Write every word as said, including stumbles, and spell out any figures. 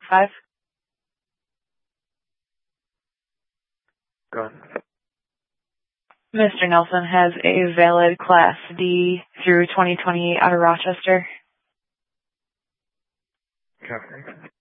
five. Go ahead. Mister Nelson has a valid Class D through twenty twenty out of Rochester. Okay.